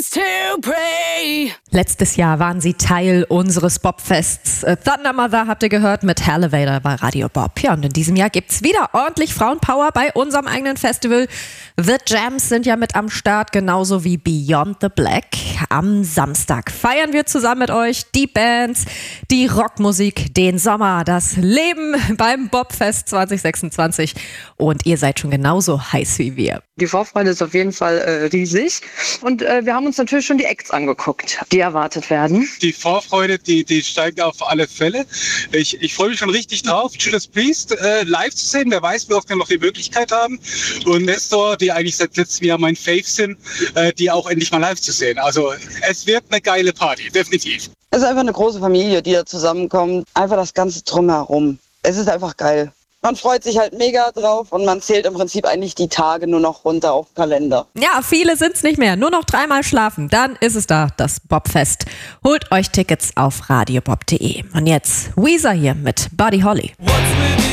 place to pray. Letztes Jahr waren sie Teil unseres Bobfests. Thunder Mother habt ihr gehört mit Elevator bei Radio Bob. Ja, und in diesem Jahr gibt's wieder ordentlich Frauenpower bei unserem eigenen Festival. The Jams sind ja mit am Start, genauso wie Beyond the Black. Am Samstag feiern wir zusammen mit euch die Bands, die Rockmusik, den Sommer, das Leben beim Bobfest 2026. Und ihr seid schon genauso heiß wie wir. Die Vorfreude ist auf jeden Fall riesig und wir haben uns natürlich schon die Acts angeguckt, die erwartet werden. Die Vorfreude, die steigt auf alle Fälle. Ich freue mich schon richtig drauf, Judas Priest live zu sehen. Wer weiß, wie oft wir noch die Möglichkeit haben. Und Nestor, die eigentlich seit letztem Jahr mein Fave sind, die auch endlich mal live zu sehen. Also es wird eine geile Party, definitiv. Es ist einfach eine große Familie, die da zusammenkommt. Einfach das Ganze drumherum. Es ist einfach geil. Man freut sich halt mega drauf und man zählt im Prinzip eigentlich die Tage nur noch runter auf den Kalender. Ja, viele sind's nicht mehr. Nur noch 3-mal schlafen. Dann ist es da, das Bobfest. Holt euch Tickets auf radiobob.de. Und jetzt Weezer hier mit Buddy Holly.